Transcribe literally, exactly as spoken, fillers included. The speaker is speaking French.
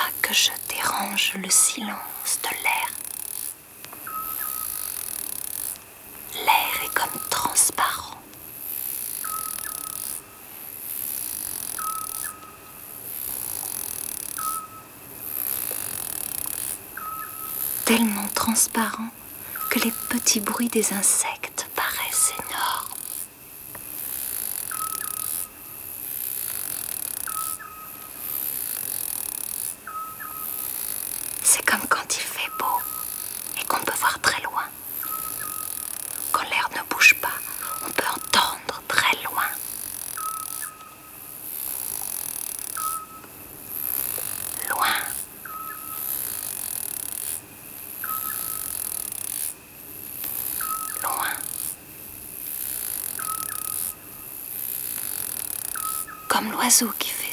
pas que je dérange le silence de l'air. L'air est comme transparent. Tellement transparent que les petits bruits des insectes paraissent énormes. C'est comme quand il fait beau et qu'on peut voir très loin. Quand l'air ne bouge pas, on peut entendre très loin. Loin. Loin. Comme l'oiseau qui fait